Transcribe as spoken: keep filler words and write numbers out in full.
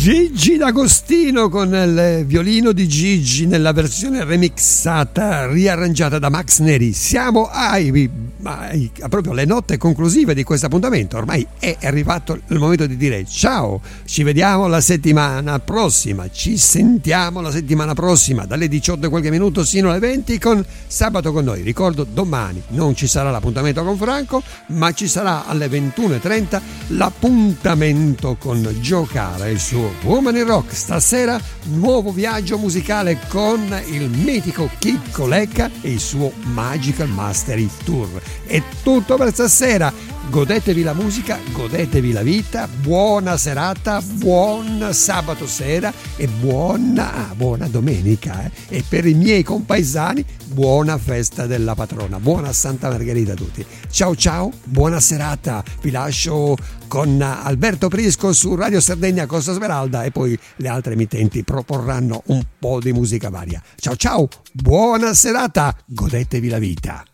Gigi D'Agostino con il violino di Gigi nella versione remixata, riarrangiata da Max Neri. Siamo ai, ai proprio alle note conclusive di questo appuntamento. Ormai è arrivato il momento di dire ciao, ci vediamo la settimana prossima, ci sentiamo la settimana prossima dalle diciotto e qualche minuto sino alle venti con Sabato con noi. Ricordo, domani non ci sarà l'appuntamento con Franco, ma ci sarà alle ventuno e trenta l'appuntamento con Giocare, il suo Woman in Rock. Stasera nuovo viaggio musicale con il mitico Chicco Lecca e il suo Magical Mastery Tour. È tutto per stasera. Godetevi la musica, godetevi la vita, buona serata, buon sabato sera e buona, ah, buona domenica. Eh? E per i miei compaesani, buona festa della patrona, buona Santa Margherita a tutti. Ciao ciao, buona serata, vi lascio con Alberto Prisco su Radio Sardegna Costa Smeralda e poi le altre emittenti proporranno un po' di musica varia. Ciao ciao, buona serata, godetevi la vita.